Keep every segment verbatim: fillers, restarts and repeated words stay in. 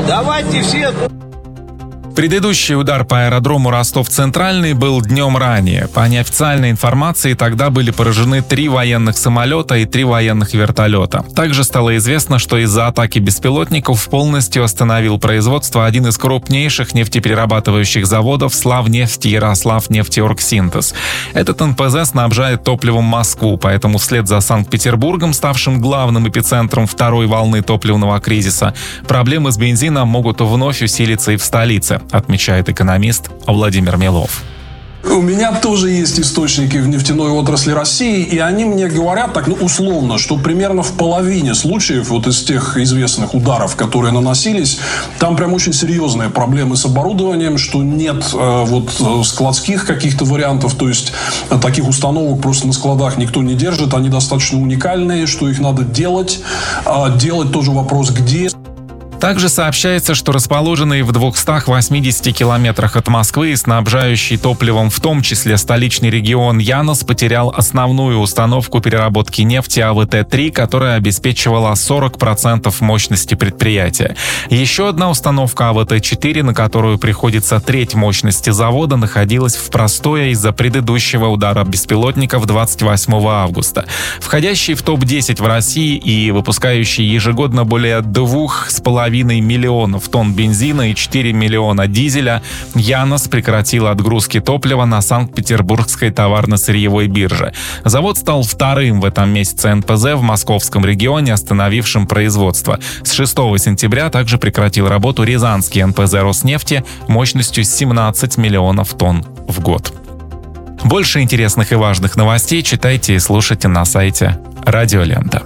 Давайте все... Предыдущий удар по аэродрому Ростов-Центральный был днем ранее. По неофициальной информации, тогда были поражены три военных самолета и три военных вертолета. Также стало известно, что из-за атаки беспилотников полностью остановил производство один из крупнейших нефтеперерабатывающих заводов «Славнефть Ярославнефтеоргсинтез». Этот эн пэ зэ снабжает топливом Москву, поэтому вслед за Санкт-Петербургом, ставшим главным эпицентром второй волны топливного кризиса, проблемы с бензином могут вновь усилиться и в столице, отмечает экономист Владимир Милов. У меня тоже есть источники в нефтяной отрасли России, и они мне говорят так, ну, условно, что примерно в половине случаев вот из тех известных ударов, которые наносились, там прям очень серьезные проблемы с оборудованием, что нет э, вот складских каких-то вариантов, то есть э, таких установок просто на складах никто не держит, они достаточно уникальные, что их надо делать, э, делать тоже вопрос где. Также сообщается, что расположенный в двухстах восьмидесяти километрах от Москвы и снабжающий топливом в том числе столичный регион Янос потерял основную установку переработки нефти а вэ тэ три, которая обеспечивала сорок процентов мощности предприятия. Еще одна установка а вэ тэ четыре, на которую приходится треть мощности завода, находилась в простое из-за предыдущего удара беспилотников двадцать восьмого августа. Входящий в топ десять в России и выпускающий ежегодно более двух с половиной миллионов тонн бензина и четыре миллиона дизеля, Янос прекратил отгрузки топлива на Санкт-Петербургской товарно-сырьевой бирже. Завод стал вторым в этом месяце эн пэ зэ в московском регионе, остановившим производство. С шестого сентября также прекратил работу рязанский эн пэ зэ Роснефти мощностью семнадцать миллионов тонн в год. Больше интересных и важных новостей читайте и слушайте на сайте Радио Лента.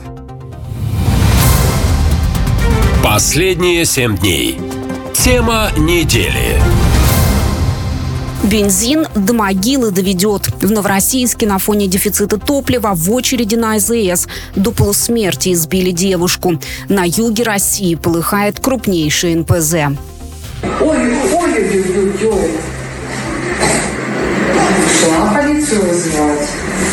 Последние семь дней. Тема недели. Бензин до могилы доведет. В Новороссийске на фоне дефицита топлива в очереди на а зэ эс до полусмерти избили девушку. На юге России полыхает крупнейший эн пэ зэ. Ой, ой, ой, ой, ой. Что, полицию вызывать?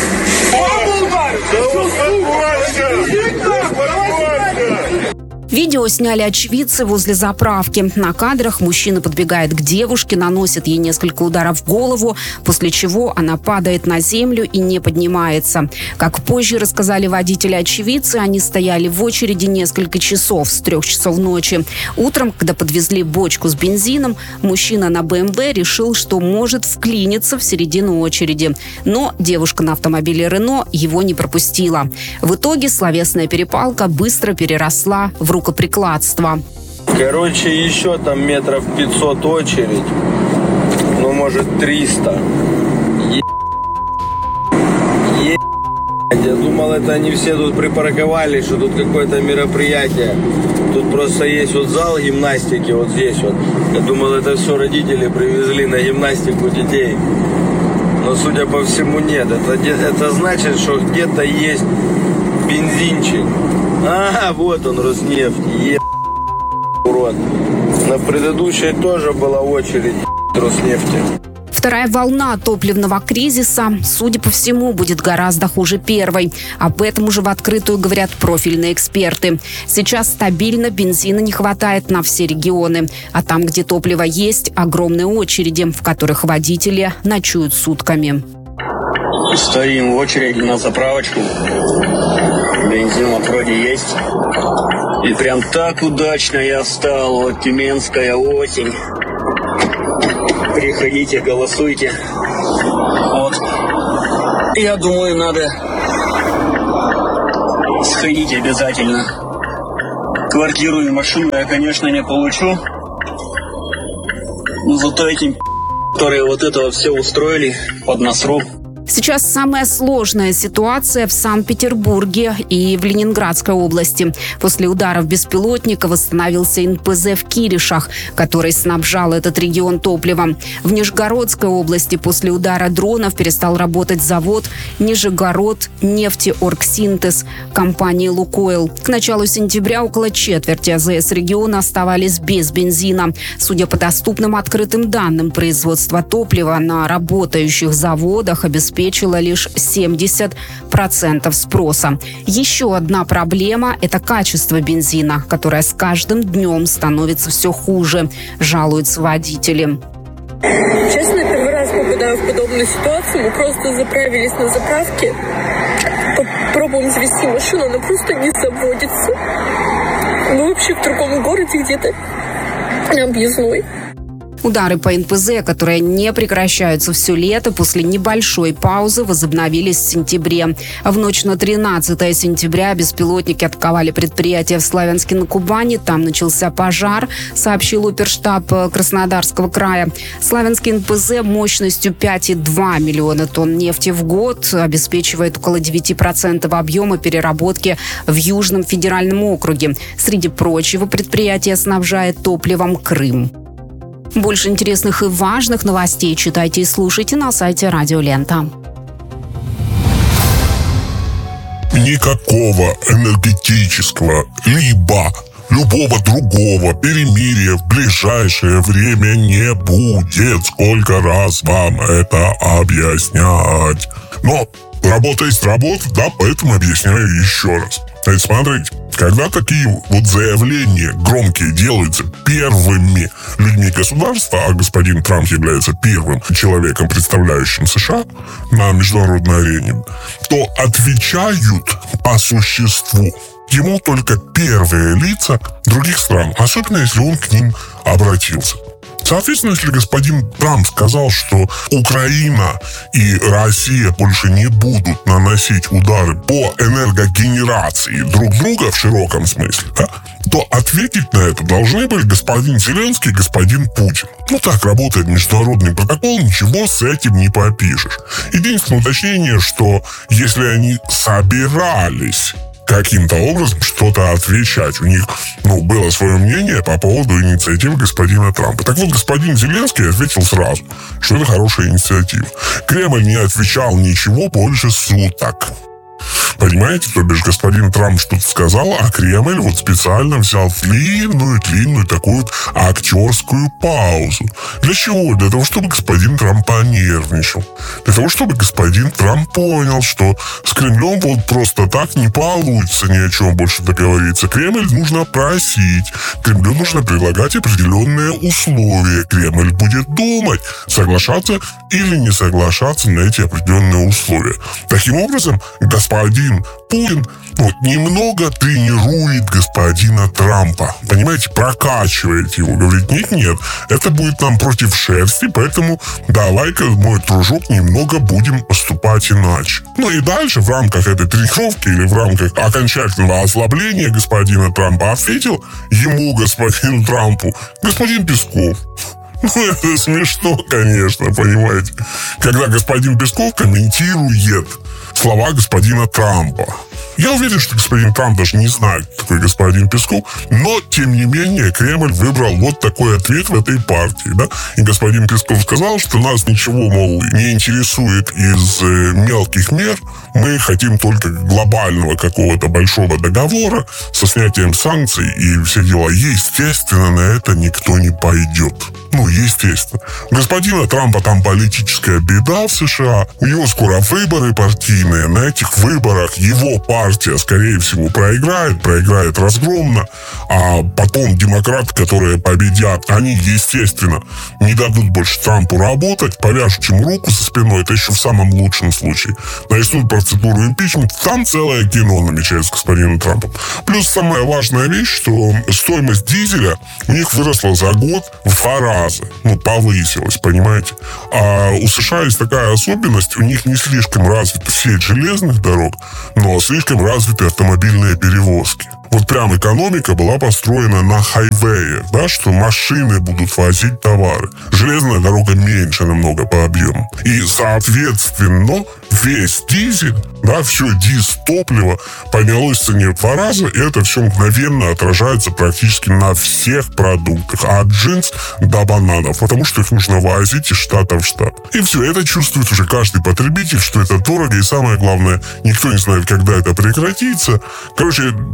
Видео сняли очевидцы возле заправки. На кадрах мужчина подбегает к девушке, наносит ей несколько ударов в голову, после чего она падает на землю и не поднимается. Как позже рассказали водители-очевидцы, они стояли в очереди несколько часов, с трех часов ночи. Утром, когда подвезли бочку с бензином, мужчина на бэ эм вэ решил, что может вклиниться в середину очереди. Но девушка на автомобиле Рено его не пропустила. В итоге словесная перепалка быстро переросла в рукоприкладство. Короче, еще там метров пятьсот очередь, ну, может, триста. Е... Е... Я думал, это они все тут припарковались, что тут какое-то мероприятие. Тут просто есть вот зал гимнастики, вот здесь вот. Я думал, это все родители привезли на гимнастику детей. Но, судя по всему, нет. Это, это значит, что где-то есть бензинчик. А, вот он, Роснефть, е... урод. На предыдущей тоже была очередь, е... Роснефти. Вторая волна топливного кризиса, судя по всему, будет гораздо хуже первой. Об этом уже в открытую говорят профильные эксперты. Сейчас стабильно бензина не хватает на все регионы. А там, где топливо есть, огромные очереди, в которых водители ночуют сутками. Стоим в очереди на заправочку. Бензин вот вроде есть. И прям так удачно я встал. Вот тюменская осень. Приходите, голосуйте. Вот. Я думаю, надо сходить обязательно. Квартиру и машину я, конечно, не получу. Но зато этим, которые вот это все устроили, поднасру. Сейчас самая сложная ситуация в Санкт-Петербурге и в Ленинградской области. После ударов беспилотника восстановился эн пэ зэ в Киришах, который снабжал этот регион топливом. В Нижегородской области после удара дронов перестал работать завод Нижегород нефтеоргсинтез компании «Лукойл». К началу сентября около четверти а зэ эс региона оставались без бензина. Судя по доступным открытым данным, производство топлива на работающих заводах обеспечивает обеспечила лишь семьдесят процентов спроса. Еще одна проблема – это качество бензина, которое с каждым днем становится все хуже, жалуются водители. Честно, первый раз попадаю в подобную ситуацию. Мы просто заправились на заправке. Попробуем завести машину, она просто не заводится. Мы вообще в другом городе где-то объездной. Удары по эн пэ зэ, которые не прекращаются все лето, после небольшой паузы возобновились в сентябре. В ночь на тринадцатое сентября беспилотники атаковали предприятие в Славянске на Кубани. Там начался пожар, сообщил оперштаб Краснодарского края. Славянский эн пэ зэ мощностью пять целых два десятых миллиона тонн нефти в год обеспечивает около девять процентов объема переработки в Южном федеральном округе. Среди прочего, предприятие снабжает топливом Крым. Больше интересных и важных новостей читайте и слушайте на сайте Радио Лента. Никакого энергетического либо любого другого перемирия в ближайшее время не будет. Сколько раз вам это объяснять? Но работа есть работа, да, поэтому объясняю еще раз. Значит, смотрите, когда такие вот заявления громкие делаются первыми людьми государства, а господин Трамп является первым человеком, представляющим США на международной арене, то отвечают по существу ему только первые лица других стран, особенно если он к ним обратился. Соответственно, если господин Трамп сказал, что Украина и Россия больше не будут наносить удары по энергогенерации друг друга в широком смысле, да, то ответить на это должны были господин Зеленский и господин Путин. Ну, так работает международный протокол, ничего с этим не попишешь. Единственное уточнение, что если они собирались каким-то образом что-то отвечать. У них, ну, было свое мнение по поводу инициативы господина Трампа. Так вот, господин Зеленский ответил сразу, что это хорошая инициатива. Кремль не отвечал ничего больше суток. Понимаете, то бишь господин Трамп что-то сказал, а Кремль вот специально взял длинную-длинную такую вот актерскую паузу. Для чего? Для того, чтобы господин Трамп понервничал. Для того, чтобы господин Трамп понял, что с Кремлем вот просто так не получится ни о чем больше договориться. Кремль нужно просить. Кремлю нужно предлагать определенные условия. Кремль будет думать, соглашаться или не соглашаться на эти определенные условия. Таким образом, господин Путин вот немного тренирует господина Трампа. Понимаете, прокачивает его. Говорит, нет-нет, это будет нам против шерсти, поэтому давай-ка, мой дружок, немного будем поступать иначе. Ну и дальше в рамках этой тренировки или в рамках окончательного ослабления господина Трампа ответил ему, господину Трампу, господин Песков. Ну, это смешно, конечно, понимаете. Когда господин Песков комментирует слова господина Трампа. Я уверен, что господин Трамп даже не знает, кто такой господин Песков, но, тем не менее, Кремль выбрал вот такой ответ в этой партии, да. И господин Песков сказал, что нас ничего, мол, не интересует из э, мелких мер, мы хотим только глобального какого-то большого договора со снятием санкций и все дела. Естественно, на это никто не пойдет. Ну, естественно. У господина Трампа там политическая беда в США, у него скоро выборы партийные, на этих выборах его партия, скорее всего, проиграет, проиграет разгромно, а потом демократы, которые победят, они, естественно, не дадут больше Трампу работать, повяжут ему руку со спиной, это еще в самом лучшем случае. Начнут процедуру импичмента, там целое кино намечается с господином Трампом. Плюс самая важная вещь, что стоимость дизеля у них выросла за год в два раза. Ну, повысилась, понимаете? А у США есть такая особенность, у них не слишком развита сеть железных дорог, но слишком развиты автомобильные перевозки. Вот прям экономика была построена на хайвее, да, что машины будут возить товары. Железная дорога меньше намного по объему. И, соответственно, весь дизель, да, все диз-топливо поднялось в цене в два раза, и это все мгновенно отражается практически на всех продуктах, от джинс до бананов, потому что их нужно возить из штата в штат. И все это чувствует уже каждый потребитель, что это дорого, и самое главное, никто не знает, когда это прекратится. Короче, позиция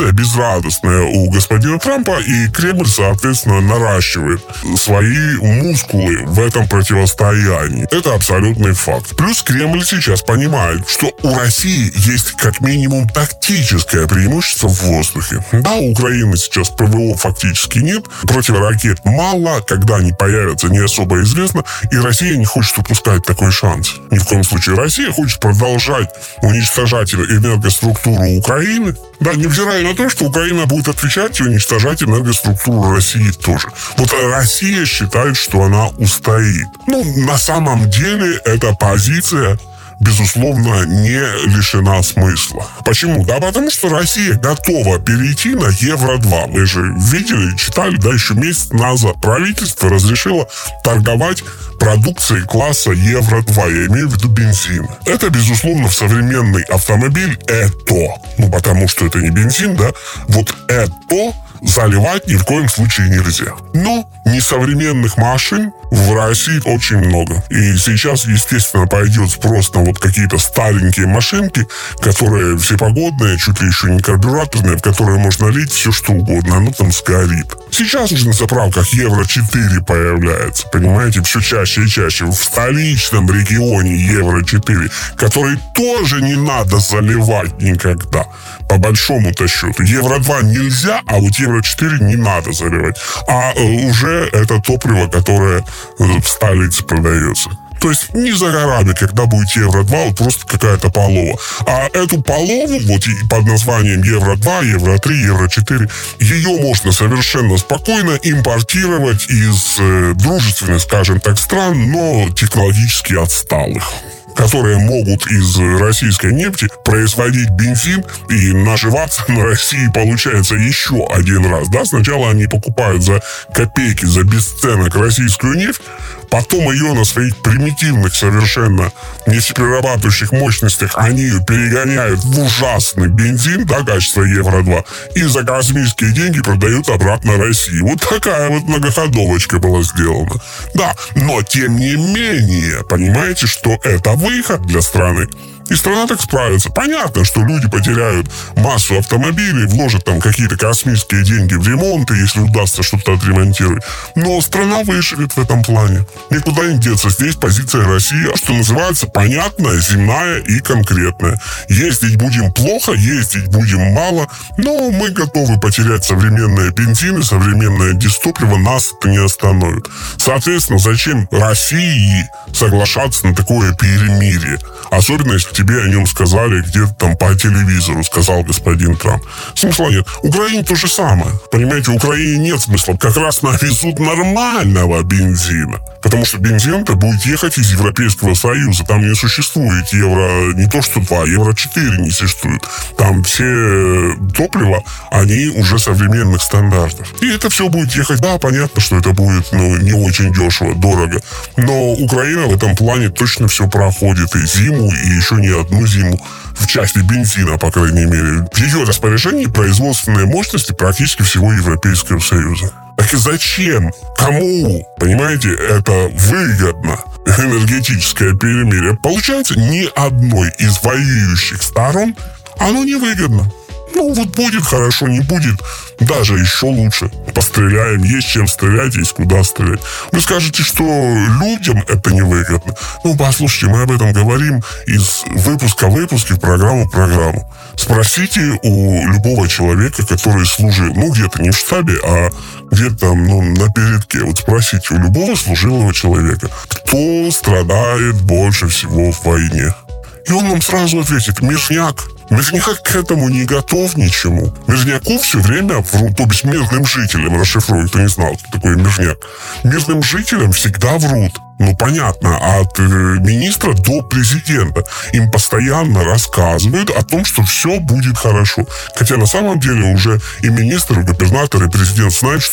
позиция безрадостная у господина Трампа, и Кремль, соответственно, наращивает свои мускулы в этом противостоянии. Это абсолютный факт. Плюс Кремль сейчас понимает, что у России есть как минимум тактическое преимущество в воздухе. Да, у Украины сейчас ПВО фактически нет, противоракет мало, когда они появятся, не особо известно, и Россия не хочет упускать такой шанс. Ни в коем случае. Россия хочет продолжать уничтожать энергоструктуру Украины, да, невзирая на то, что Украина будет отвечать и уничтожать энергоструктуру России тоже. Вот Россия считает, что она устоит. Ну, на самом деле, эта позиция, безусловно, не лишена смысла. Почему? Да потому что Россия готова перейти на евро два. Вы же видели, читали, да, еще месяц назад правительство разрешило торговать продукцией класса евро два. Я имею в виду бензин. Это, безусловно, в современный автомобиль это. Ну, потому что это не бензин, да. Вот это заливать ни в коем случае нельзя. Но несовременных машин в России очень много. И сейчас, естественно, пойдет спрос на вот какие-то старенькие машинки, которые всепогодные, чуть ли еще не карбюраторные, в которые можно лить все что угодно, оно там сгорит. Сейчас уже на заправках евро четыре появляется, понимаете, все чаще и чаще. В столичном регионе евро четыре, который тоже не надо заливать никогда, по большому-то счету. евро два нельзя, а вот евро четыре не надо заливать. А э, уже это топливо, которое э, в столице продается. То есть не за горами, когда будет евро два, вот просто какая-то полова. А эту полову, вот под названием евро два, евро три, евро четыре, ее можно совершенно спокойно импортировать из э, дружественных, скажем так, стран, но технологически отсталых, которые могут из российской нефти производить бензин и наживаться на России, получается, еще один раз. Да? Сначала они покупают за копейки, за бесценок российскую нефть, потом ее на своих примитивных совершенно нефтеперерабатывающих мощностях они ее перегоняют в ужасный бензин, да, качество евро два, и за космические деньги продают обратно России. Вот такая вот многоходовочка была сделана. Да, но тем не менее, понимаете, что это выход для страны. И страна так справится. Понятно, что люди потеряют массу автомобилей, вложат там какие-то космические деньги в ремонт, и если удастся что-то отремонтировать. Но страна выживет в этом плане. Никуда не деться. Здесь позиция России, что называется, понятная, земная и конкретная. Ездить будем плохо, ездить будем мало, но мы готовы потерять современные бензины, современное дистопливо, нас это не остановит. Соответственно, зачем России соглашаться на такое перемирие? Особенно, если тебе о нем сказали где-то там по телевизору, сказал господин Трамп. Смысла нет. Украине то же самое. Понимаете, Украине нет смысла. Как раз навезут нормального бензина. Потому что бензин-то будет ехать из Европейского Союза. Там не существует евро, не то что два, евро четыре не существует. Там все топлива, они уже современных стандартов. И это все будет ехать. Да, понятно, что это будет, ну, не очень дешево, дорого. Но Украина в этом плане точно все проходит. И зиму, и еще не одну зиму в части бензина, по крайней мере. В ее распоряжении производственные мощности практически всего Европейского Союза. Так и зачем? Кому? Понимаете, это выгодно. Энергетическое перемирие. Получается, ни одной из воюющих сторон оно не выгодно. Ну, вот будет хорошо, не будет, даже еще лучше. Постреляем, есть чем стрелять, есть куда стрелять. Вы скажете, что людям это невыгодно. Ну, послушайте, мы об этом говорим из выпуска в выпуске, в программу в программу. Спросите у любого человека, который служил, ну, где-то не в штабе, а где-то там, ну, на передке. Вот спросите у любого служилого человека, кто страдает больше всего в войне. И он нам сразу ответит: мирняк. Мирняк к этому не готов ничему. Мирняку все время врут, то бишь мирным жителям, расшифрую, кто не знал, кто такой мирняк. Мирным жителям всегда врут. Ну, понятно, от э, министра до президента. Им постоянно рассказывают о том, что все будет хорошо. Хотя на самом деле уже и министр, и губернатор, и президент знают, что